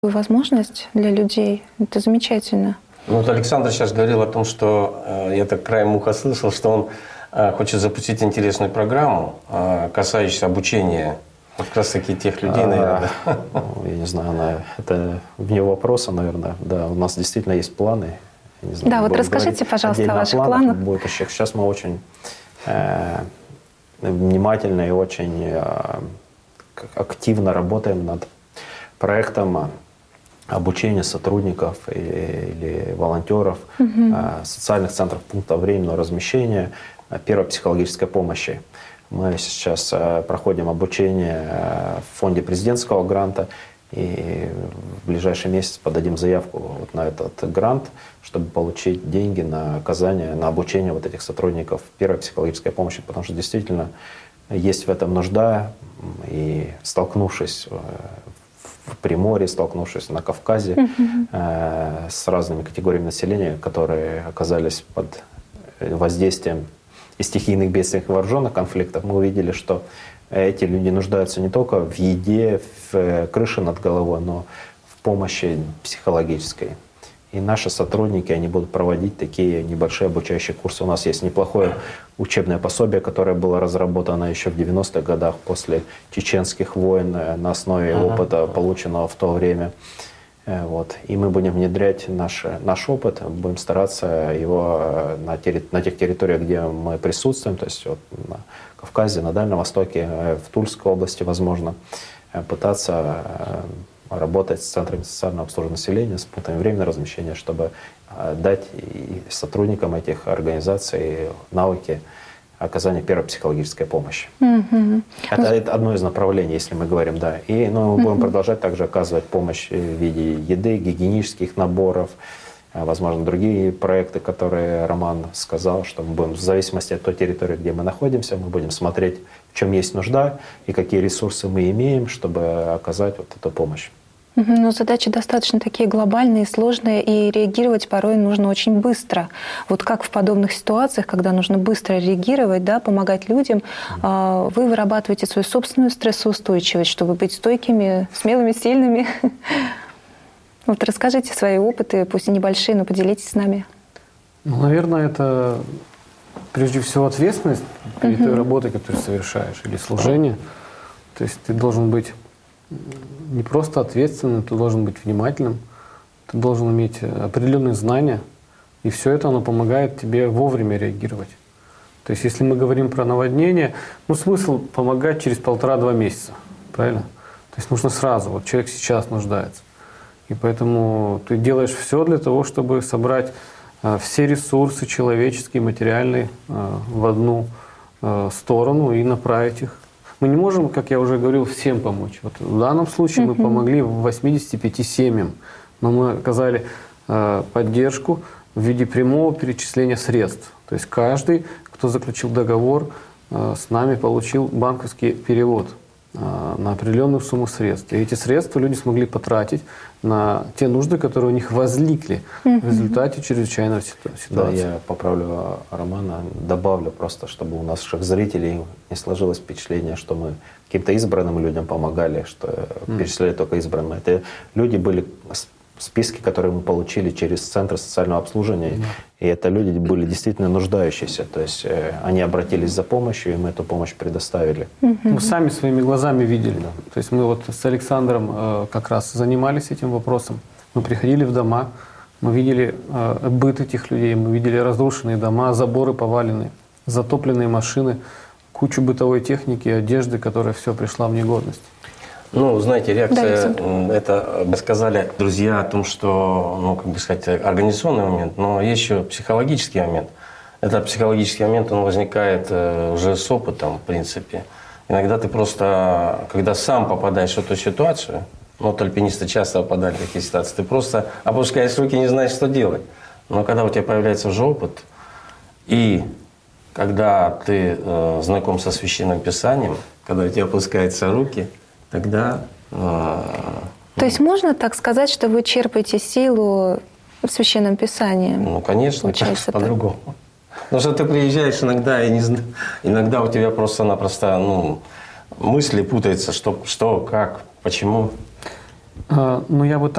возможность для людей. Это замечательно. Ну, вот Александр сейчас говорил о том, что я так краем уха слышал, что он хочет запустить интересную программу, касающуюся обучения как раз таки тех людей, наверное. Я не знаю, это вне вопроса, наверное. Да, у нас действительно есть планы. Не знаю, да, вот расскажите, пожалуйста, о ваших планах. Сейчас мы очень внимательно и очень активно работаем над проектом обучения сотрудников или волонтеров социальных центров пункта временного размещения первой психологической помощи. Мы сейчас проходим обучение в фонде президентского гранта и в ближайший месяц подадим заявку вот на этот грант, чтобы получить деньги на оказание, на обучение вот этих сотрудников первой психологической помощи, потому что действительно есть в этом нужда, и столкнувшись в Приморье, столкнувшись на Кавказе с разными категориями населения, которые оказались под воздействием и стихийных бедствий, и вооруженных конфликтов, мы увидели, что эти люди нуждаются не только в еде, в крыше над головой, но в помощи психологической. И наши сотрудники, они будут проводить такие небольшие обучающие курсы. У нас есть неплохое учебное пособие, которое было разработано еще в 90-х годах после чеченских войн на основе опыта, полученного в то время. Вот. И мы будем внедрять наш опыт, будем стараться его на тех территориях, где мы присутствуем, то есть вот на Кавказе, на Дальнем Востоке, в Тульской области, возможно, пытаться работать с центрами социального обслуживания населения, с пунктами временного размещения, чтобы дать и сотрудникам этих организаций навыки оказания первой психологической помощи. Это одно из направлений, если мы говорим, да. И мы будем продолжать также оказывать помощь в виде еды, гигиенических наборов, возможно, другие проекты, которые Роман сказал, что мы будем, в зависимости от той территории, где мы находимся, мы будем смотреть, в чем есть нужда и какие ресурсы мы имеем, чтобы оказать вот эту помощь. Но задачи достаточно такие глобальные, сложные, и реагировать порой нужно очень быстро. Вот как в подобных ситуациях, когда нужно быстро реагировать, да, помогать людям, вы вырабатываете свою собственную стрессоустойчивость, чтобы быть стойкими, смелыми, сильными. Вот расскажите свои опыты, пусть и небольшие, но поделитесь с нами. Ну, наверное, это прежде всего ответственность перед той работой, которую совершаешь, или служение. То есть ты должен быть не просто ответственным, ты должен быть внимательным, ты должен иметь определенные знания, и все это оно помогает тебе вовремя реагировать. То есть если мы говорим про наводнение, смысл помогать через 1,5-2 месяца, правильно? То есть нужно сразу, вот человек сейчас нуждается. И поэтому ты делаешь все для того, чтобы собрать все ресурсы человеческие, материальные в одну сторону и направить их. Мы не можем, как я уже говорил, всем помочь. Вот в данном случае мы помогли 85 семьям, но мы оказали поддержку в виде прямого перечисления средств. То есть каждый, кто заключил договор с нами, получил банковский перевод на определенную сумму средств. И эти средства люди смогли потратить на те нужды, которые у них возникли в результате чрезвычайной ситуации. Да, я поправлю Романа, добавлю просто, чтобы у наших зрителей не сложилось впечатление, что мы каким-то избранным людям помогали, что перечисляли только избранным. Это люди были списки, которые мы получили через Центр социального обслуживания, и это люди были действительно нуждающиеся, то есть они обратились за помощью, и мы эту помощь предоставили. Мы сами своими глазами видели. Да. То есть мы вот с Александром как раз занимались этим вопросом. Мы приходили в дома, мы видели быт этих людей, мы видели разрушенные дома, заборы поваленные, затопленные машины, кучу бытовой техники, одежды, которая все пришла в негодность. Ну, знаете, реакция, это сказали друзья о том, что, как бы сказать, организационный момент, но есть еще психологический момент. Этот психологический момент, он возникает уже с опытом, в принципе. Иногда ты просто, когда сам попадаешь в эту ситуацию, вот альпинисты часто попадали в такие ситуации, ты просто опускаешь руки и не знаешь, что делать. Но когда у тебя появляется уже опыт, и когда ты знаком со Священным Писанием, когда у тебя опускаются руки, тогда... То есть можно так сказать, что вы черпаете силу в Священном Писании? Ну, конечно, по-другому. Потому что ты приезжаешь иногда, и иногда у тебя просто-напросто мысли путаются, что, как, почему. Ну, я бы